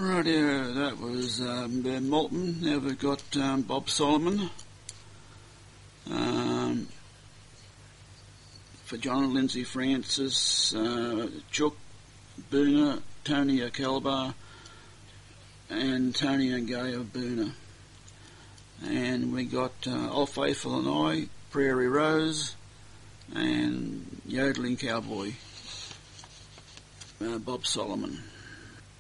Rightio, that was Ben Moulton. Now we've got Bob Solomon. For John and Lindsay Francis, Chook, Boona, Tony O'Calabar, and Tony and Gay of Boona. And we got Old Faithful and I, Prairie Rose, and Yodeling Cowboy, Bob Solomon.